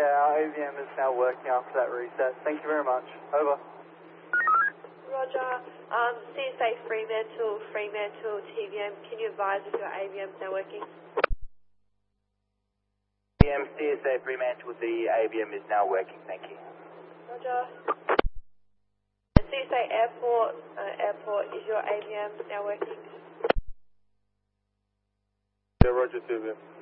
Yeah, our AVM is now working after that reset. Thank you very much. Over. Roger. CSA Fremantle, TVM, can you advise if your AVM is now working? CSA Fremantle, the AVM is now working, thank you. Roger. CSA Airport, is your AVM now working? Yeah, Roger, TVM.